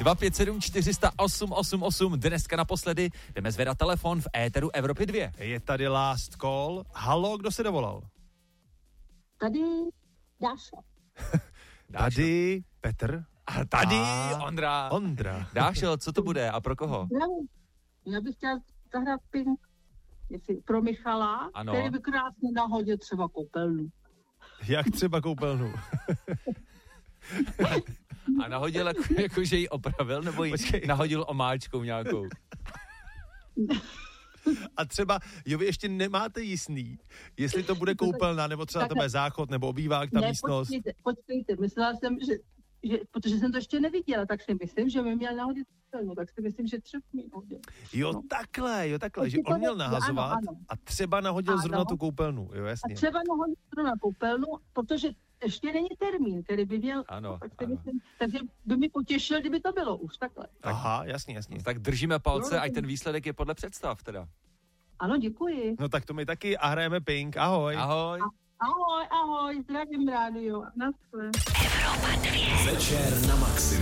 257 400 888. Dneska naposledy jdeme zvedat telefon v éteru Evropy 2. Je tady last call. Halo, kdo se dovolal? Tady Dáša. Tady Petr. A tady Ondra. Dášo, co to bude a pro koho? Já bych chtěla zahrát Pink, jestli pro Michala, ano. Který by krásně nahodil třeba koupelnu. Jak třeba koupelnu? A nahodil jako že ji opravil, nebo ji nahodil omáčkou nějakou? A třeba, vy ještě nemáte jistý, jestli to bude koupelna, nebo třeba to bude záchod, nebo obývák, ta místnost. Počkejte, myslela jsem, že protože jsem to ještě neviděla, tak si myslím, že by měl nahodit koupelnu, tak si myslím, že třeba mi nahodil. Jo, takhle, že on měl nahazovat a třeba nahodil zrovna tu koupelnu, jo, jasně. A třeba nahodil zrovna koupelnu, protože ještě není termín, který by měl, myslím, takže by mi potěšil, kdyby to bylo už takhle. Aha, jasně. Tak držíme palce, ať ten výsledek je podle představ teda. Ano, děkuji. No tak to my taky a hrajeme Pink, ahoj. Ahoj. Ahoj, zdravím rádio. Naschle. Večer na maximum.